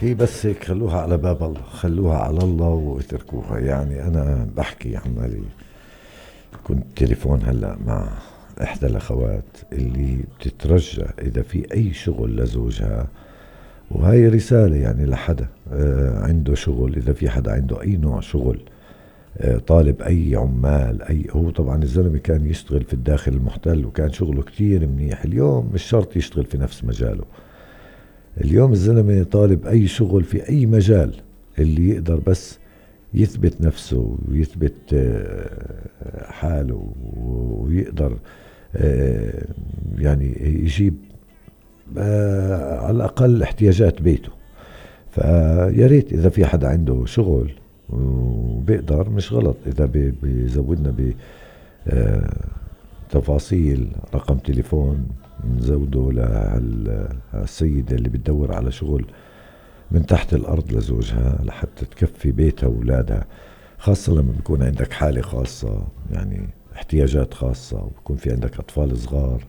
هي بس هيك خلوها على باب الله، خلوها على الله واتركوها. يعني أنا بحكي عمالي، كنت تليفون هلأ مع إحدى الأخوات اللي بتترجى إذا في أي شغل لزوجها، وهاي رسالة يعني لحدا عنده شغل، إذا في حدا عنده أي نوع شغل، طالب أي عمال، أي هو طبعا الزلمة كان يشتغل في الداخل المحتل وكان شغله كتير منيح. اليوم مش شرط يشتغل في نفس مجاله، اليوم الزلمة طالب أي شغل في أي مجال، اللي يقدر بس يثبت نفسه ويثبت حاله، ويقدر آه، يعني يجيب على الأقل احتياجات بيته. فيا ريت إذا في حدا عنده شغل وبيقدر، مش غلط إذا بيزودنا بتفاصيل رقم تليفون نزوده لهالسيدة اللي بتدور على شغل من تحت الأرض لزوجها لحتى تكفي بيتها وولادها، خاصة لما بيكون عندك حالة خاصة، يعني احتياجات خاصة، وبيكون في عندك أطفال صغار.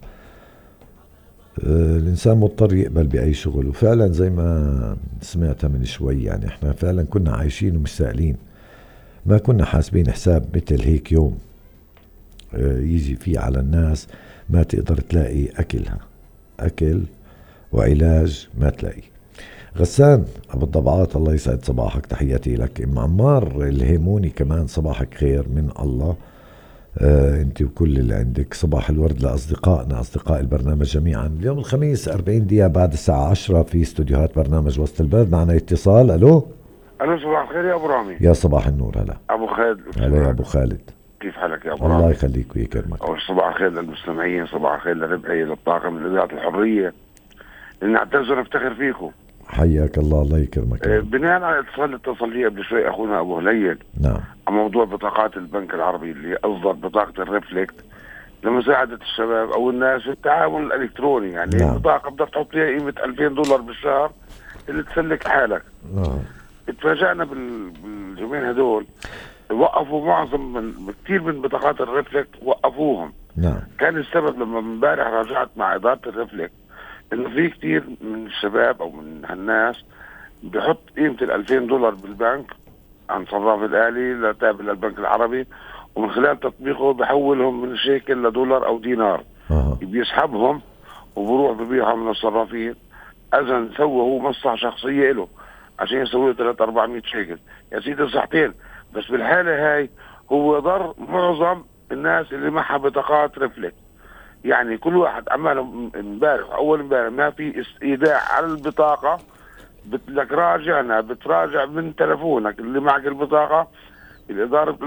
الإنسان مضطر يقبل بأي شغل. وفعلا زي ما سمعتها من شوي، يعني احنا فعلا كنا عايشين ومش سائلين، ما كنا حاسبين حساب مثل هيك يوم يجي فيه على الناس ما تقدر تلاقي أكلها، أكل وعلاج ما تلاقي. غسان أبو الضبعات، الله يسعد صباحك، تحياتي لك. أم عمار الهيموني كمان صباحك خير من الله. انت وكل اللي عندك، صباح الورد لأصدقائنا أصدقاء البرنامج جميعا. اليوم الخميس 40 دقيقة بعد الساعة 10 في استوديوهات برنامج وسط البلد. معنا اتصال. ألو. الو، صباح الخير يا ابو رامي. يا صباح النور. هلا ابو خالد. هلا يا أبو خالد. كيف حالك يا ابو الله رامي؟ يخليك ويكرمك. أول صباح الخير للمستمعين، صباح الخير لربعي، للطاقم، لإذاعة الحرية اللي نعتز ونفتخر فيكم. حياك الله، الله يكرمك. بناء على الاتصال اللي اتصل لي قبل شوي اخونا ابو هليل نعم. عن موضوع بطاقات البنك العربي اللي اصدر بطاقه الريفلكت لمساعده الشباب او الناس في التعامل الالكتروني. يعني نعم. البطاقه بدك تحط فيها قيمه $2000 بالشهر اللي تسلك حالك. نعم. اتفاجئنا باليومين هدول وقفوا معظم كثير من بطاقات الريفلكت، وقفوهم. نعم. كان السبب لما امبارح راجعت مع اداره الريفلكت انه في كثير من الشباب او من هالناس بحط قيمه $2000 بالبنك عن صراف الالي لتابع للبنك العربي، ومن خلال تطبيقه بحولهم من شيكل لدولار او دينار. بيسحبهم وبروح ببيعهم من الصرافين. اذا سوى هو مصلحه شخصيه له عشان يسوي 300-400 شيكل. يا سيدي صحتين، بس بالحاله هاي هو ضر معظم الناس اللي معها بطاقات ريفلكت. يعني كل واحد عمال امبارح اول امبارح ما في ايداع على البطاقه، بتراجع من تلفونك اللي معك البطاقه. الاداره